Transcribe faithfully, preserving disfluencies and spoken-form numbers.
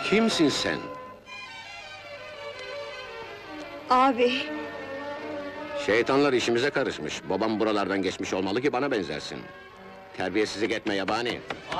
Kimsin sen? Abi, Şeytanlar işimize karışmış. Babam buralardan geçmiş olmalı ki bana benzersin. Terbiyesizlik etme yabani.